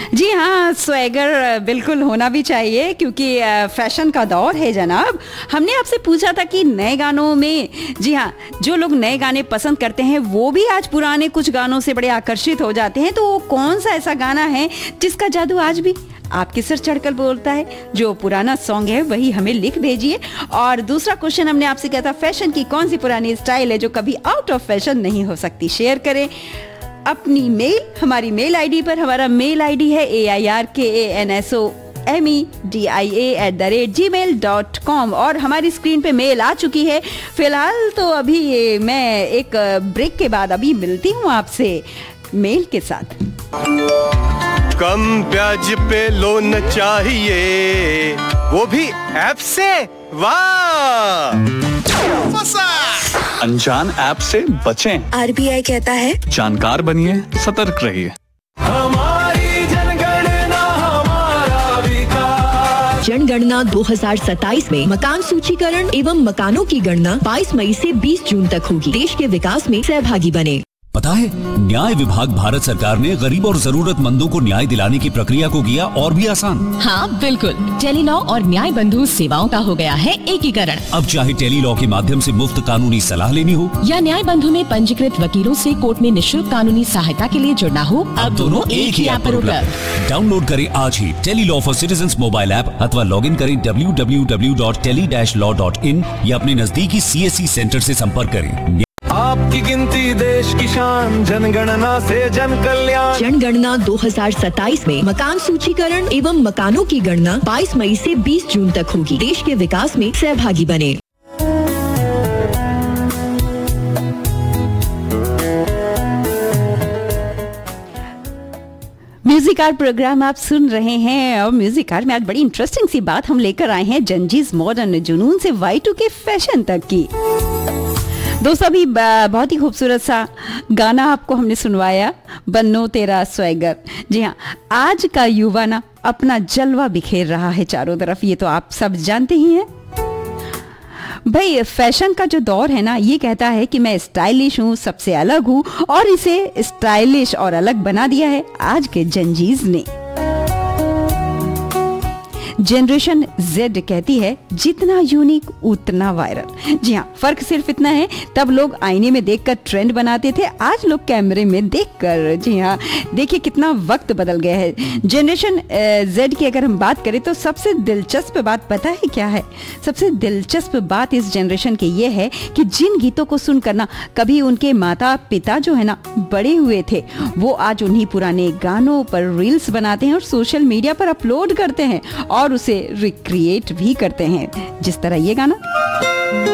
जी हाँ, स्वैगर बिल्कुल होना भी चाहिए क्योंकि फैशन का दौर है जनाब। हमने आपसे पूछा था कि नए गानों में, जी हाँ, जो लोग नए गाने पसंद करते हैं वो भी आज पुराने कुछ गानों से बड़े आकर्षित हो जाते हैं। तो वो कौन सा ऐसा गाना है जिसका जादू आज भी आपके सिर चढ़कर बोलता है? जो पुराना सॉन्ग है वही हमें लिख भेजिए। और दूसरा क्वेश्चन हमने आपसे किया था, फैशन की कौन सी पुरानी स्टाइल है जो कभी आउट ऑफ फैशन नहीं हो सकती? शेयर करें अपनी मेल हमारी मेल आईडी पर। हमारा मेल आईडी है AIRKANSOMEDIA@gmail.com और हमारी स्क्रीन पे मेल आ चुकी है। फिलहाल तो अभी मैं एक ब्रेक के बाद अभी मिलती हूँ आपसे मेल के साथ। कम ब्याज पे लोन चाहिए, वो भी ऐप से? वाह! अनजान ऐप से बचें। RBI कहता है जानकार बनिए, सतर्क रहिए। हमारी जनगणना हमारा विकास। जनगणना 2027 में मकान सूचीकरण एवं मकानों की गणना 22 मई से 20 जून तक होगी। देश के विकास में सहभागी बने। पता है, न्याय विभाग भारत सरकार ने गरीब और जरूरतमंदों को न्याय दिलाने की प्रक्रिया को किया और भी आसान। हाँ बिल्कुल, टेलीलॉ और न्याय बंधु सेवाओं का हो गया है एकीकरण। अब चाहे टेलीलॉ के माध्यम से मुफ्त कानूनी सलाह लेनी हो या न्याय बंधु में पंजीकृत वकीलों से कोर्ट में निःशुल्क कानूनी सहायता के लिए जुड़ना हो, अब दोनों एक ही ऐप पर उपलब्ध। डाउनलोड करें आज ही Tele-Law for citizens mobile app अथवा लॉग इन करें www.tele-law.in या अपने नजदीकी CSC सेंटर से संपर्क करें। आपकी गिनती देश की शान, जनगणना से जन कल्याण। जनगणना 2027 में मकान सूचीकरण एवं मकानों की गणना 22 मई से 20 जून तक होगी। देश के विकास में सहभागी बने। म्यूजिक आर प्रोग्राम आप सुन रहे हैं और म्यूजिक आर में आज बड़ी इंटरेस्टिंग सी बात हम लेकर आए हैं, जंजीज मॉडर्न जुनून से Y2K फैशन तक की। दोस्तों अभी बहुत ही खूबसूरत सा गाना आपको हमने सुनवाया, बन्नो तेरा स्वैगर। जी हाँ, आज का युवा ना अपना जलवा बिखेर रहा है चारों तरफ, ये तो आप सब जानते ही हैं। भाई फैशन का जो दौर है ना, ये कहता है कि मैं स्टाइलिश हूँ, सबसे अलग हूँ, और इसे स्टाइलिश और अलग बना दिया है आज के जंजीज ने। जनरेशन Z कहती है जितना यूनिक उतना वायरल। जी हाँ, फर्क सिर्फ इतना है, तब लोग आईने में देखकर ट्रेंड बनाते थे, आज लोग कैमरे में देखकर। जी हाँ, देखिए कितना वक्त बदल गया है। जनरेशन Z की अगर हम बात करें तो सबसे दिलचस्प बात पता है क्या है? सबसे दिलचस्प बात इस जनरेशन की ये है कि जिन गीतों को सुनकर ना कभी उनके माता पिता जो है ना बड़े हुए थे, वो आज उन्हीं पुराने गानों पर रील्स बनाते हैं और सोशल मीडिया पर अपलोड करते हैं और उसे रिक्रिएट भी करते हैं, जिस तरह ये गाना।